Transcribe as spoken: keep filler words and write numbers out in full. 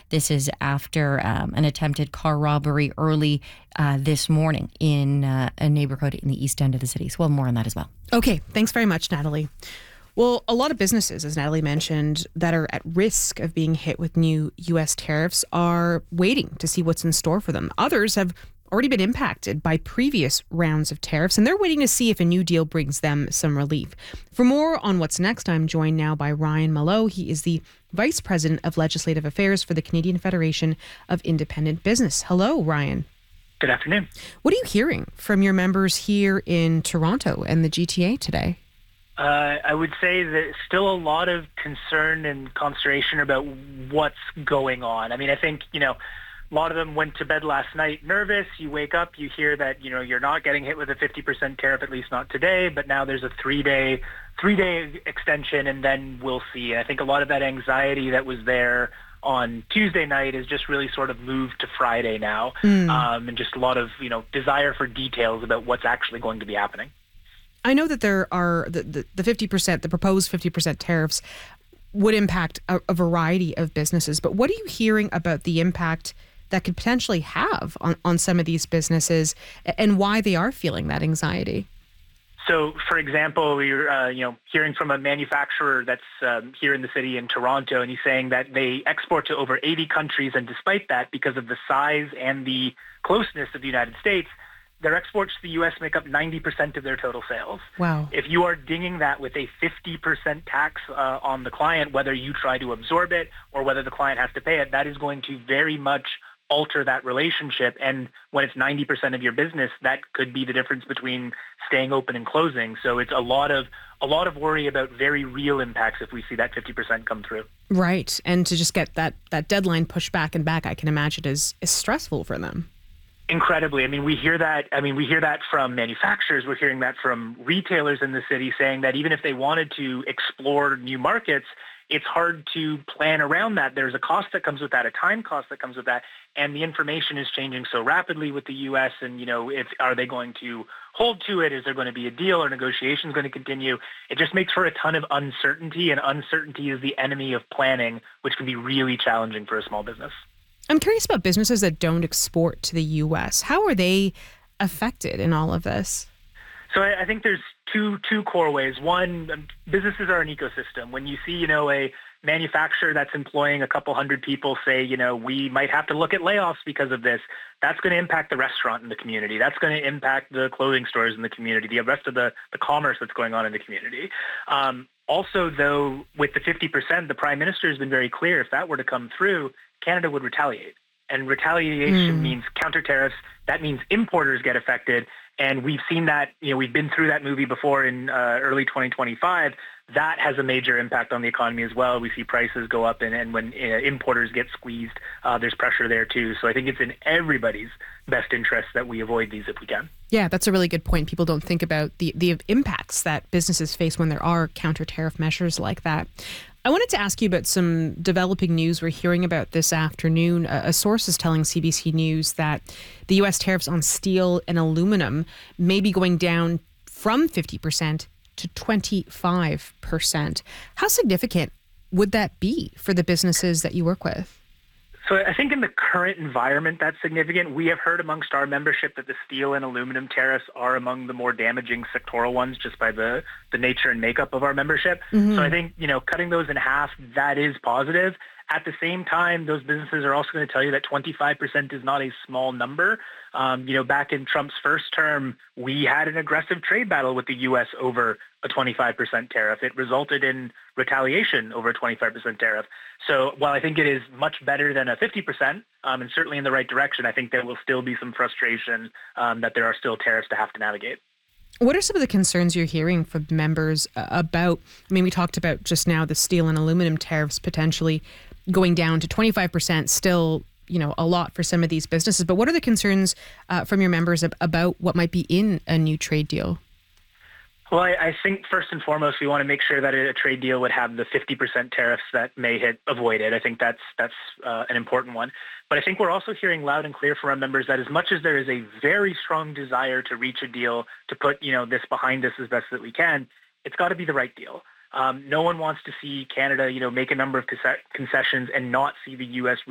This is after um, an attempted car robbery early uh, this morning in uh, a neighborhood in the east end of the city. So we'll have more on that as well. Okay, thanks very much, Natalie. Well, a lot of businesses, as Natalie mentioned, that are at risk of being hit with new U S tariffs are waiting to see what's in store for them. Others have already been impacted by previous rounds of tariffs, and they're waiting to see if a new deal brings them some relief. For more on what's next, I'm joined now by Ryan Mallough. He is the Vice President of Legislative Affairs for the Canadian Federation of Independent Business. Hello, Ryan. Good afternoon. What are you hearing from your members here in Toronto and the G T A today? Uh, I would say there's still a lot of concern and consternation about what's going on. I mean, I think, you know, a lot of them went to bed last night nervous. You wake up, you hear that, you know, you're not getting hit with a fifty percent tariff, at least not today, but now there's a three-day three-day extension, and then we'll see. And I think a lot of that anxiety that was there on Tuesday night is just really sort of moved to Friday now, mm. um, and just a lot of, you know, desire for details about what's actually going to be happening. I know that there are the, the, the fifty percent, the proposed fifty percent tariffs would impact a, a variety of businesses. But what are you hearing about the impact that could potentially have on, on some of these businesses and why they are feeling that anxiety? So, for example, we're uh, you know hearing from a manufacturer that's um, here in the city in Toronto, and he's saying that they export to over eighty countries, and despite that, because of the size and the closeness of the United States, their exports to the U S make up ninety percent of their total sales. Wow. If you are dinging that with a fifty percent tax uh, on the client, whether you try to absorb it or whether the client has to pay it, that is going to very much alter that relationship. And when it's ninety percent of your business, that could be the difference between staying open and closing. So it's a lot of a lot of worry about very real impacts if we see that fifty percent come through. Right. And to just get that, that deadline pushed back and back, I can imagine is, is stressful for them. Incredibly. I mean, we hear that. I mean, we hear that from manufacturers. We're hearing that from retailers in the city saying that even if they wanted to explore new markets, it's hard to plan around that. There's a cost that comes with that, a time cost that comes with that. And the information is changing so rapidly with the U S. And, you know, if are they going to hold to it? Is there going to be a deal or negotiations going to continue? It just makes for a ton of uncertainty, and uncertainty is the enemy of planning, which can be really challenging for a small business. I'm curious about businesses that don't export to the U S. How are they affected in all of this? So I, I think there's two two core ways. One, businesses are an ecosystem. When you see, you know, a manufacturer that's employing a couple hundred people say, you know, we might have to look at layoffs because of this, that's going to impact the restaurant in the community. That's going to impact the clothing stores in the community, the rest of the, the commerce that's going on in the community. Um, also, though, with the fifty percent, the Prime Minister has been very clear, if that were to come through, Canada would retaliate. And retaliation mm. means counter tariffs. That means importers get affected. And we've seen that, you know, we've been through that movie before in uh, early twenty twenty-five. That has a major impact on the economy as well. We see prices go up, and, and when uh, importers get squeezed, uh, there's pressure there too. So I think it's in everybody's best interest that we avoid these if we can. Yeah, that's a really good point. People don't think about the, the impacts that businesses face when there are counter tariff measures like that. I wanted to ask you about some developing news we're hearing about this afternoon. A, a source is telling C B C News that the U S tariffs on steel and aluminum may be going down from fifty percent to twenty-five percent. How significant would that be for the businesses that you work with? So I think in the current environment, that's significant. We have heard amongst our membership that the steel and aluminum tariffs are among the more damaging sectoral ones just by the, the nature and makeup of our membership. Mm-hmm. So I think, you know, cutting those in half, that is positive. At the same time, those businesses are also going to tell you that twenty-five percent is not a small number. Um, you know, back in Trump's first term, we had an aggressive trade battle with the U S over a twenty-five percent tariff. It resulted in retaliation over a twenty-five percent tariff. So while I think it is much better than a fifty percent, um, and certainly in the right direction, I think there will still be some frustration um, that there are still tariffs to have to navigate. What are some of the concerns you're hearing from members about, I mean, we talked about just now the steel and aluminum tariffs potentially going down to twenty-five percent, still, you know, a lot for some of these businesses. But what are the concerns uh, from your members ab- about what might be in a new trade deal? Well, I, I think first and foremost, we want to make sure that a trade deal would have the fifty percent tariffs that may hit avoided. I think that's that's uh, an important one. But I think we're also hearing loud and clear from our members that as much as there is a very strong desire to reach a deal, to put, you know, this behind us as best that we can, it's got to be the right deal. Um, no one wants to see Canada, you know, make a number of concessions and not see the U S